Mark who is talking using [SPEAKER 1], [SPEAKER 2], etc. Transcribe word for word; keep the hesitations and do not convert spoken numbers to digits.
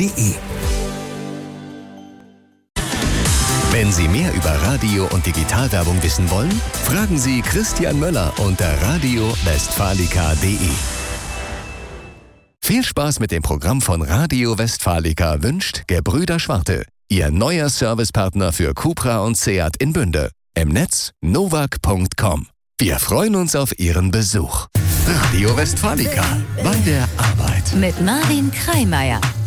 [SPEAKER 1] de.
[SPEAKER 2] Wenn Sie mehr über Radio- und Digitalwerbung wissen wollen, fragen Sie Christian Möller unter radio westfalica punkt de. Viel Spaß mit dem Programm von Radio Westfalica wünscht Gebrüder Schwarte, Ihr neuer Servicepartner für Cupra und Seat in Bünde. Im Netz nowag punkt com. Wir freuen uns auf Ihren Besuch. Radio Westfalica, bei der Arbeit.
[SPEAKER 3] Mit Marvin Kreimeier.